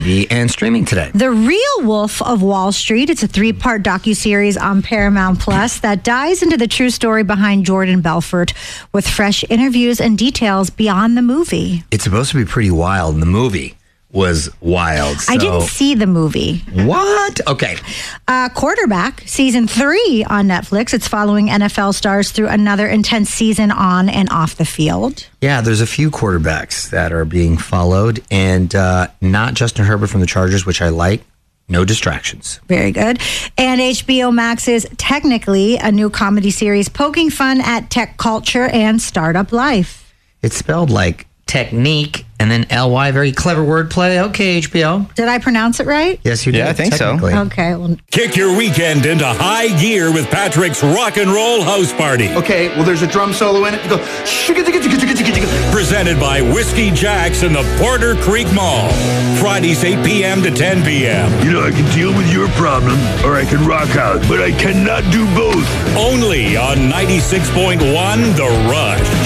And streaming today. The Real Wolf of Wall Street. It's a 3-part docuseries on Paramount Plus that dives into the true story behind Jordan Belfort with fresh interviews and details beyond the movie. It's supposed to be pretty wild, and the movie was wild. I didn't see the movie. What? Okay. Quarterback, season 3 on Netflix. It's following NFL stars through another intense season on and off the field. Yeah, there's a few quarterbacks that are being followed, and not Justin Herbert from the Chargers, which I like. No distractions. Very good. And HBO Max is technically a new comedy series poking fun at tech culture and startup life. It's spelled like technique and then L-Y. Very clever wordplay. Okay, HBO. Did I pronounce it right? Yes, you did. Yeah, I think so. Okay. Well, Kick your weekend into high gear with Patrick's Rock and Roll House Party. Okay, well, there's a drum solo in it. You go, Presented by Whiskey Jack's in the Porter Creek Mall. Fridays 8 p.m. to 10 p.m. You know, I can deal with your problem, or I can rock out, but I cannot do both. Only on 96.1 The Rush.